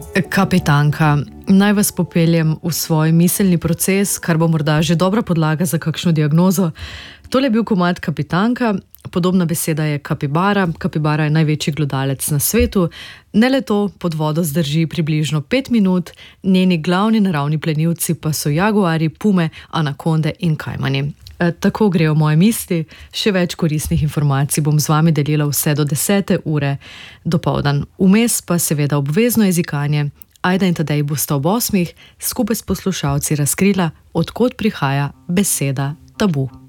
Kapitanka, naj vas popeljem v svoj miselni proces, kar bo morda že dobra podlaga za kakšno diagnozo. Tole je bil komad Kapitanka, podobna beseda je kapibara. Kapibara je največji glodalec na svetu. Ne le to, pod vodo zdrži približno 5 minut, njeni glavni naravni plenilci pa so jaguarji, pume, anakonde in kajmani. Tako grejo moje misli, še več koristnih informacij bom z vami delila vse do 10. ure dopoldan. Vmes pa seveda obvezno jezikanje. Ajda in Tadej bosta ob 8. skupaj s poslušalci razkrila, od kod prihaja beseda tabu.